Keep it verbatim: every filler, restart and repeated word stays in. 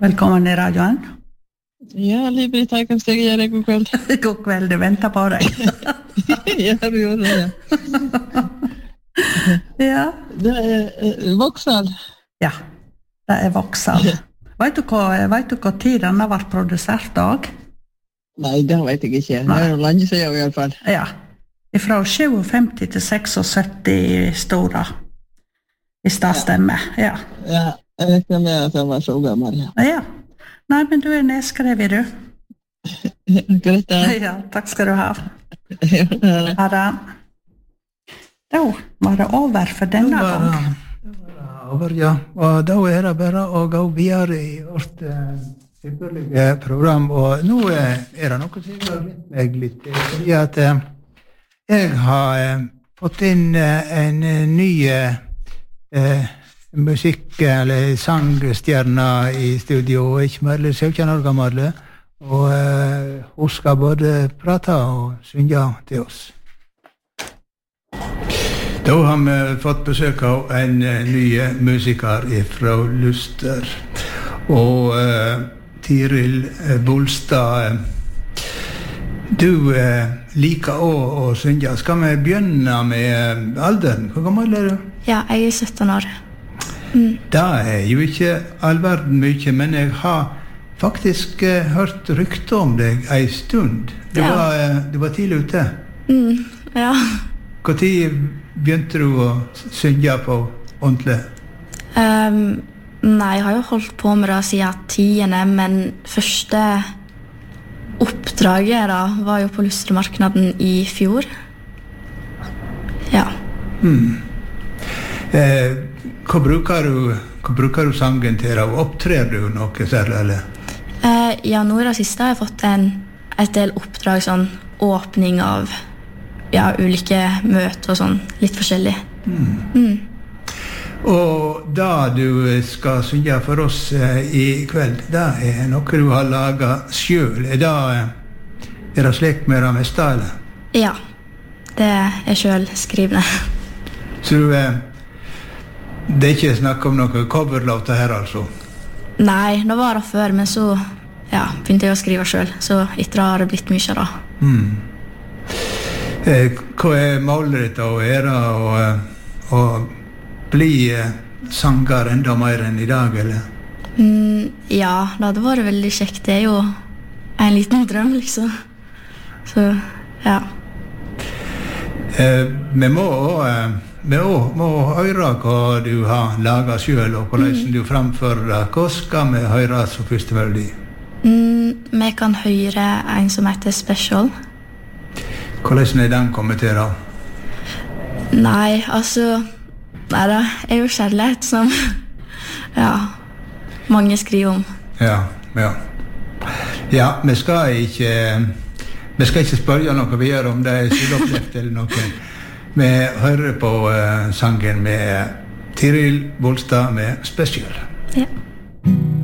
Velkommen i radioen. Ja, Liv-Britt, jeg kan stege gjøre god kveld. God kveld, du venter på deg. Ja, du gjør det, ja. Ja. Det er Vauxhall. Ja, det er Vauxhall. Vet du hva, vet du hva tid den har vært produsert dag? Nei, det vet jeg ikke. Det er jo lenge siden i alle fall. Ja, fra femti til syttiseks store. Hvis det stemmer, ja. Ja, jeg vet ikke med at jeg var så gammel. Ja. Ja. Nei, men du er nedskrevet, du. Greit, da. Ja, takk skal du ha. Ha det. Da var det over for denne gang. Over, ja. Og da er det bare å gå videre i vårt uh, ypperlige program. Og nå uh, er det noe som har blitt meg litt. Fordi at uh, jeg har uh, fått inn uh, en uh, ny uh, musikk- eller sangstjerne i studio. Ikke mer enn sytten år gammel. Og uh, hun skal både prate og synge til oss. Da har vi fått besøk av en uh, ny musiker fra Luster, og uh, Tiril uh, Bolstad. Uh, du uh, liker også å synge. Skal vi begynne med uh, alderen? Hvor gammel er du? Ja, jeg er sytten år. Mm. Det er jo ikke all verden mye, men jeg har faktisk uh, hørt rykte om deg en stund. Du, ja. var, uh, du var tidlig ute. Mm, ja. Hvor tid begynte du å synge på ordentlig? Um, nei, jeg har jo holdt på med det siden tiende, men første oppdraget da var jo på Lustermarknaden i fjor. Ja. Hmm. Eh, hva, bruker du, hva bruker du sangen til? Og opptrer du noe særlig, eller? Uh, ja, nå i det siste har jeg fått en, et del oppdrag, sånn åpning av ja, ulike møter og sånn, litt forskjellig. Mm. Mm. Og da du skal synge for oss eh, i kveld, det er noe du har laget selv. Er det, er det slik med det meste, eller? Ja, det er selv skrivende. Så du, eh, det er ikke snakk om noen coverlåter her, altså? Nei, det var det før, men så ja, begynte jeg å skrive selv, så etter det har det blitt mye da. Mm. Eh, hva er målet ditt å være og, og bli sanger enda mer enn i dag, eller? Mm, ja, det hadde vært veldig kjekt. Det er jo en liten drøm, liksom. Så, ja. Eh, vi må eh, vi må, må høre hva du har laget selv, og hvordan mm. du framfører det. Hva skal vi høre som første melodi? Mm, vi kan høre en som heter Special. Hvordan er den kommet til da? Nei, altså Nei, det er jo kjærlighet som ja, mange skriver om. Ja, ja. Ja, vi skal ikke vi skal ikke spørre noe videre om det er selvopplevd eller noe. Vi hører på uh, sangen med Tiril Bolstad med Special. Ja.